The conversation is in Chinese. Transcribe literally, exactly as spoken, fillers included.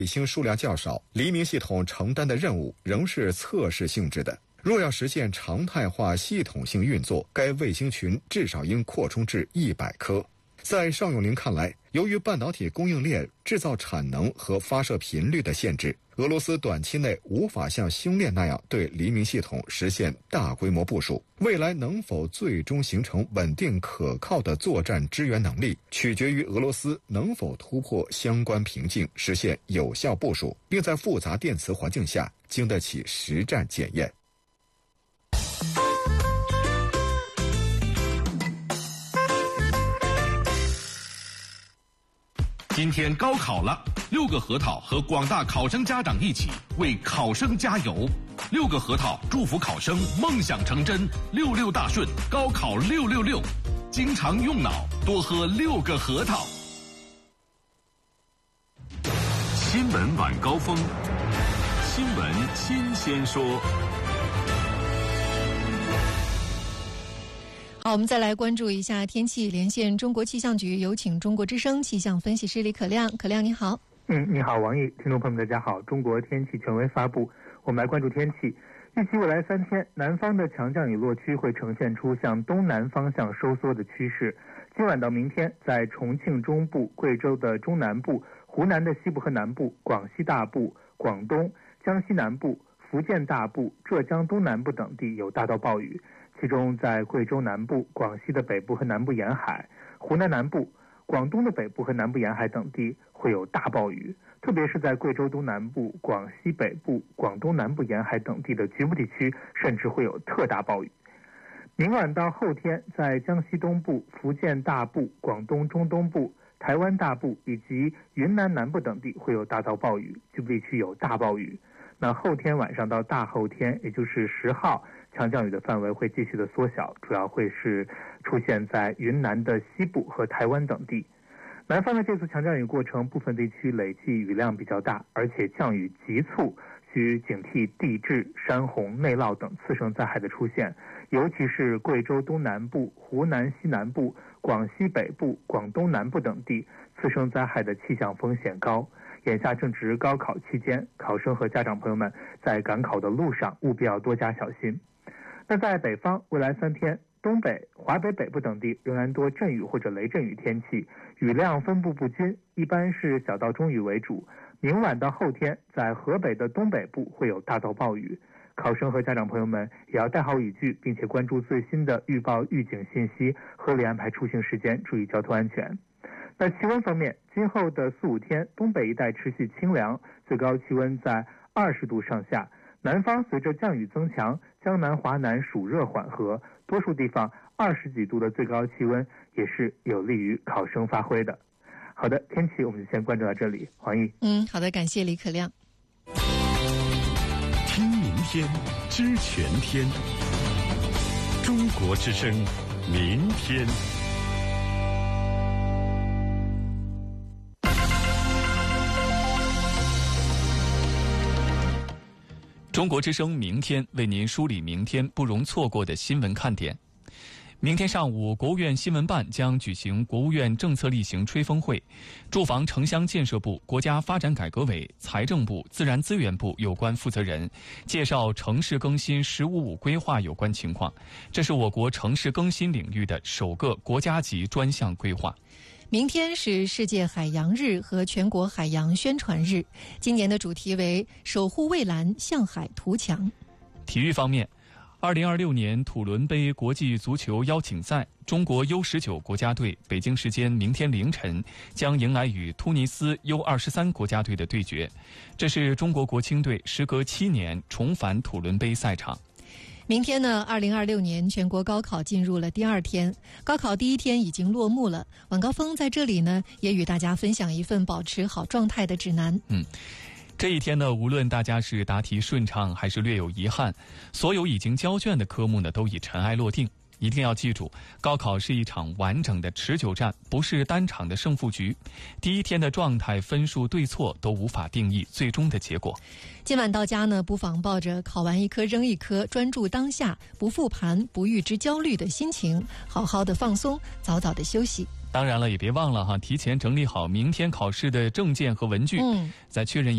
卫星数量较少，黎明系统承担的任务仍是测试性质的。若要实现常态化系统性运作，该卫星群至少应扩充至一百颗。在邵永林看来，由于半导体供应链、制造产能和发射频率的限制，俄罗斯短期内无法像星链那样对黎明系统实现大规模部署。未来能否最终形成稳定可靠的作战支援能力，取决于俄罗斯能否突破相关瓶颈，实现有效部署，并在复杂电磁环境下经得起实战检验。 今天高考了，六个核桃和广大考生家长一起为考生加油。六个核桃祝福考生梦想成真，六六大顺，高考六六六。经常用脑，多喝六个核桃。新闻晚高峰，新闻新鲜说。 好，我们再来关注一下天气，连线中国气象局，有请中国之声气象分析师李可亮。可亮你好。 嗯，你好王毅，听众朋友们大家好。中国天气权威发布，我们来关注天气。预计未来三天，南方的强降雨落区会呈现出向东南方向收缩的趋势。今晚到明天，在重庆中部、贵州的中南部、湖南的西部和南部、广西大部、广东、江西南部、福建大部、浙江东南部等地有大到暴雨。其中在贵州南部、广西的北部和南部沿海、湖南南部、广东的北部和南部沿海等地会有大暴雨，特别是在贵州东南部、广西北部、广东南部沿海等地的局部地区，甚至会有特大暴雨。明晚到后天，在江西东部、福建大部、广东中东部、台湾大部以及云南南部等地会有大到暴雨，局部地区有大暴雨。那后天晚上到大后天，也就是十号，强降雨的范围会继续的缩小，主要会是出现在云南的西部和台湾等地。南方的这次强降雨过程，部分地区累计雨量比较大，而且降雨急促，需警惕地质、山洪、内涝等次生灾害的出现，尤其是贵州东南部、湖南西南部、广西北部、广东南部等地，次生灾害的气象风险高。眼下正值高考期间，考生和家长朋友们在赶考的路上务必要多加小心。那在北方，未来三天，东北、华北北部等地仍然多阵雨或者雷阵雨天气，雨量分布不均，一般是小到中雨为主。明晚到后天，在河北的东北部会有大到暴雨，考生和家长朋友们也要带好雨具，并且关注最新的预报预警信息，合理安排出行时间，注意交通安全。那气温方面，今后的四五天，东北一带持续清凉，最高气温在二十度上下。南方随着降雨增强，江南、华南暑热缓和，多数地方二十几度的最高气温也是有利于考生发挥的。好的，天气我们就先关注到这里，黄奕。 嗯，好的，感谢李可亮。 听明天，知全天。中国之声，明天。 中国之声明天为您梳理明天不容错过的新闻看点。明天上午，国务院新闻办将举行国务院政策例行吹风会，住房城乡建设部、国家发展改革委、财政部、自然资源部有关负责人介绍城市更新“十五五”规划有关情况。这是我国城市更新领域的首个国家级专项规划。 明天是世界海洋日和全国海洋宣传日，今年的主题为守护蔚蓝，向海图强。 体育方面，二零二六年土伦杯国际足球邀请赛，中国 U 十九 国家队北京时间明天凌晨将迎来与突尼斯 U 二十三 国家队的对决，这是中国国青队时隔七年重返土伦杯赛场。 明天呢，二零二六年全国高考进入了第二天，高考第一天已经落幕了。晚高峰在这里呢，也与大家分享一份保持好状态的指南。 嗯，这一天呢，无论大家是答题顺畅还是略有遗憾，所有已经交卷的科目呢，都已尘埃落定。一定要记住，高考是一场完整的持久战，不是单场的胜负局。第一天的状态、分数对错都无法定义最终的结果。 今晚到家呢，不妨抱着考完一科扔一科，专注当下，不复盘、不预知焦虑的心情，好好的放松，早早的休息。 当然了，也别忘了哈，提前整理好明天考试的证件和文具，嗯，再确认